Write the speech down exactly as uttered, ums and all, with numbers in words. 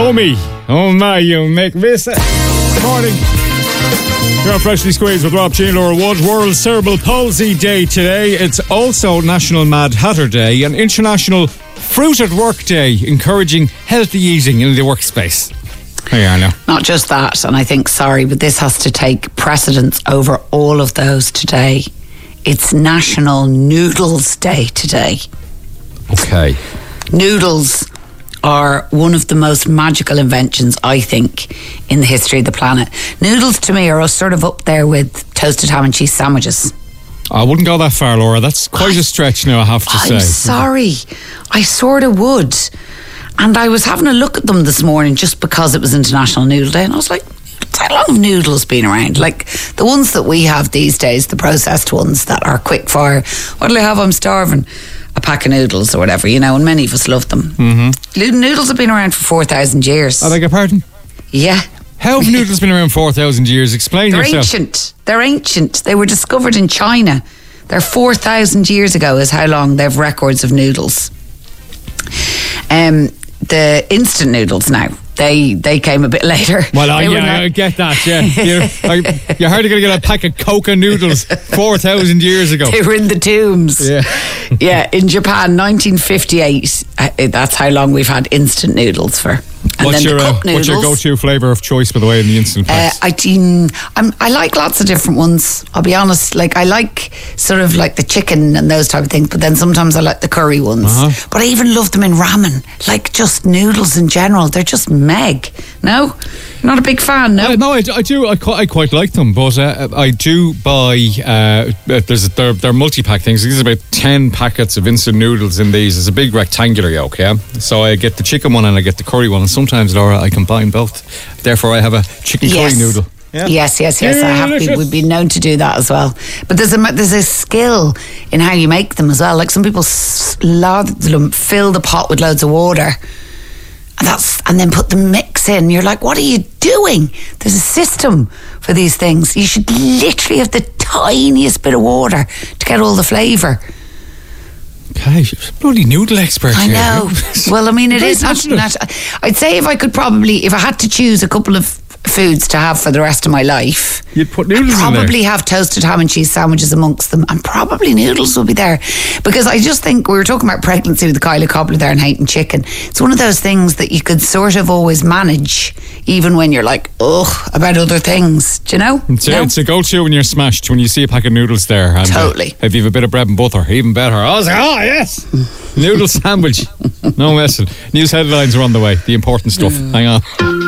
Oh me, oh my, you make this. Good morning. You're on Freshly Squeezed with Rob Sheehan, Laura Wood. World Cerebral Palsy Day today. It's also National Mad Hatter Day and International Fruit at Work Day, encouraging healthy eating in the workspace. There you are now. Not just that, and I think, sorry, but this has to take precedence over all of those today. It's National Noodles Day today. Okay. Noodles are one of the most magical inventions, I think, in the history of the planet. Noodles, to me, are sort of up there with toasted ham and cheese sandwiches. I wouldn't go that far, Laura. That's quite a stretch now, I have to I'm say. I'm sorry. I sort of would. And I was having a look at them this morning just because it was International Noodle Day, and I was like, how long have noodles been around? Like the ones that we have these days, the processed ones that are quick fire. What'll I have? I'm starving. A pack of noodles or whatever, you know, and many of us love them. Mm-hmm. Noodles have been around for four thousand years. I beg your pardon? Yeah. How have noodles been around four thousand years? Explain They're yourself. They're ancient. They're ancient. They were discovered in China. They're four thousand years ago is how long they've records of noodles. Um, the instant noodles now, They they came a bit later. Well, I, yeah, not, I get that, yeah. You're, I, you're hardly going to get a pack of Coca noodles four thousand years ago. They were in the tombs. Yeah. Yeah, in Japan, nineteen fifty-eight. Uh, that's how long we've had instant noodles for. And what's, then your, the uh, cup noodles, what's your go-to flavour of choice, by the way, in the instant uh, packs? I, do, I'm, I like lots of different ones, I'll be honest. Like, I like sort of like the chicken and those type of things, but then sometimes I like the curry ones. Uh-huh. But I even love them in ramen. Like, just noodles in general. They're just meg. No? You're not a big fan, no? Uh, no, I, I do. I, I quite like them, but uh, I do buy. Uh, there's they're, they're multi-pack things. There's about ten packets of instant noodles in these. It's a big rectangular yolk, yeah. So I get the chicken one and I get the curry one, and sometimes, Laura, I combine both. Therefore, I have a chicken yes. curry noodle. Yeah. Yes, yes, yes. Yeah, I have been, we've been known to do that as well. But there's a there's a skill in how you make them as well. Like some people lather them, fill the pot with loads of water. And, that's, and then put the mix in. You're like, what are you doing? There's a system for these things. You should literally have the tiniest bit of water to get all the flavour. Okay, you're a bloody noodle expert. I know. Here. Well, I mean, it is not, not. I'd say if I could probably, if I had to choose a couple of foods to have for the rest of my life, you'd put noodles I'd probably in there. have toasted ham and cheese sandwiches amongst them, and probably noodles will be there, because I just think we were talking about pregnancy with the Kylie Cobbler there and hating chicken. It's one of those things that you could sort of always manage, even when you're like, ugh, about other things. Do you know? It's a, no? it's a go-to when you're smashed, when you see a pack of noodles there. And, totally. Uh, if you have a bit of bread and butter, even better. I was like, oh yes, noodle sandwich. No messing. News headlines are on the way. The important stuff. Hang on.